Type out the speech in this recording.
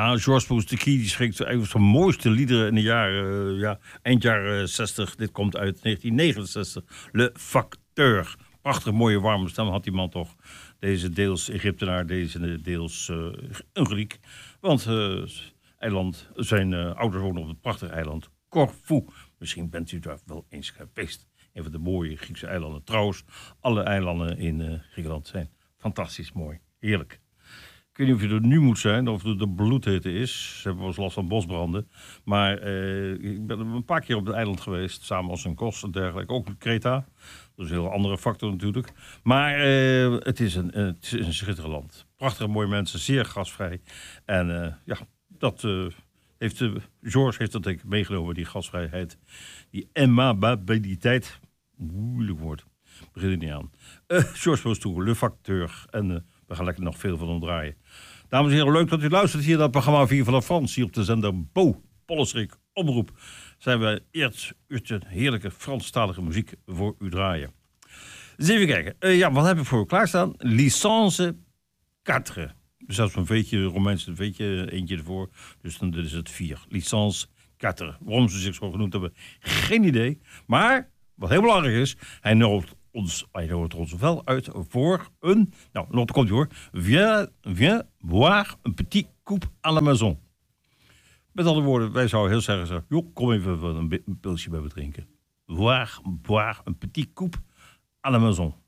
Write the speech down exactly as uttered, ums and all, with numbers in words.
Ja, Georges Moustaki die schreef een van de mooiste liederen in de jaren, uh, ja, eind jaren zestig. Dit komt uit negentien negenenzestig. Le Facteur. Prachtig mooie warme stem had die man toch. Deze deels Egyptenaar, deze deels uh, een Griek. Want uh, eiland, zijn uh, ouders wonen op het prachtige eiland Corfu. Misschien bent u daar wel eens geweest. Een van de mooie Griekse eilanden. Trouwens, alle eilanden in uh, Griekenland zijn fantastisch mooi. Heerlijk. Ik weet niet of je er nu moet zijn of het de bloedhitte is. Ze hebben wel eens last van bosbranden. Maar uh, ik ben een paar keer op het eiland geweest. Samen als een kos en dergelijke. Ook in Kreta. Dat is een heel andere factor natuurlijk. Maar uh, het, is een, uh, het is een schitterend land. Prachtige mooie mensen. Zeer gastvrij. En uh, ja, dat uh, heeft uh, Georges heeft dat denk ik meegenomen. Die gastvrijheid. Die aimabiliteit. Moeilijk woord. Begin er niet aan. Uh, Georges Moustaki, Le Facteur. En uh, we gaan lekker nog veel van hem draaien. Dames en heren, leuk dat u luistert hier naar het programma Vier van la France. Hier op de zender Bo, Pollersrik, Omroep. Zijn we eerst uurtje heerlijke Franstalige muziek voor u draaien. Dus even kijken. Uh, ja, wat heb ik voor u klaarstaan? Licence vier. Zelfs een veetje, Romeins een veetje, eentje ervoor. Dus dan dit is het vier. Licence vier. Waarom ze zich zo genoemd hebben, geen idee. Maar, wat heel belangrijk is, hij nodigt ons, hij nodigt ons wel uit voor een... Nou, nog komt hij hoor. Viens, viens boire un petit coupe à la maison. Met andere woorden, wij zouden heel zeggen, zeggen joh, kom even een, een pilsje bij me drinken. Boire, boire un petit coupe à la maison.